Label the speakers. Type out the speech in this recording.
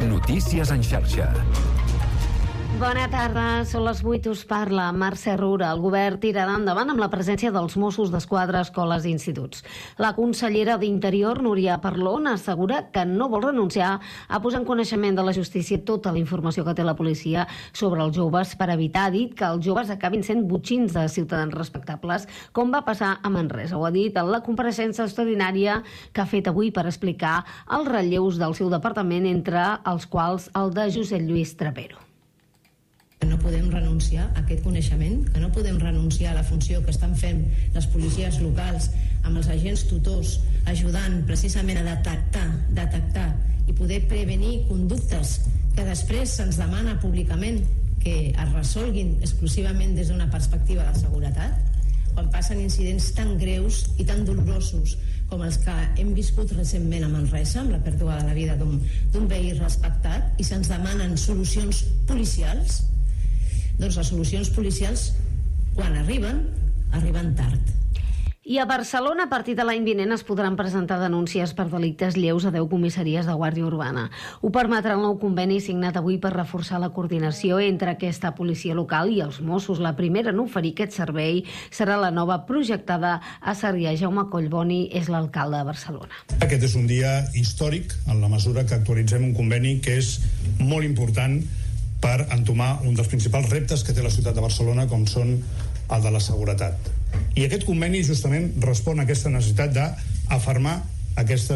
Speaker 1: Notícies en xarxa.
Speaker 2: Bona tarda, són les 8, us parla Mercè Roura. El govern tirarà endavant amb la presència dels Mossos d'Esquadra a escoles i instituts. La consellera d'Interior, Núria Parlon, assegura que no vol renunciar a posar en coneixement de la justícia tota la informació que té la policia sobre els joves per evitar, ha dit, que els joves acabin sent botxins de ciutadans respectables, com va passar a Manresa. Ho ha dit en la compareixença extraordinària que ha fet avui per explicar els relleus del seu departament, entre els quals el de Josep Lluís Trapero.
Speaker 3: No podem renunciar a aquest coneixement, que no podem renunciar a la funció que estan fent les policies locals amb els agents tutors, ajudant precisament a detectar i poder prevenir conductes que després se'ns demana públicament que es resolguin exclusivament des d'una perspectiva de seguretat, quan passen incidents tan greus i tan dolorosos com els que hem viscut recentment a Manresa, amb la pèrdua de la vida d'un veí respectat, i se'ns demanen solucions policials. Doncs les solucions policials, quan arriben tard.
Speaker 2: I a Barcelona, a partir de l'any vinent, es podran presentar denúncies per delictes lleus a 10 comissaries de Guàrdia Urbana. Ho permetrà el nou conveni signat avui per reforçar la coordinació entre aquesta policia local i els Mossos. La primera en oferir aquest servei serà la nova projectada a Sarrià. Jaume Collboni és l'alcalde de Barcelona.
Speaker 4: Aquest és un dia històric en la mesura que actualitzem un conveni que és molt important per entomar un dels principals reptes que té la ciutat de Barcelona, com són el de la seguretat. I aquest conveni justament respon a aquesta necessitat d'afermar aquesta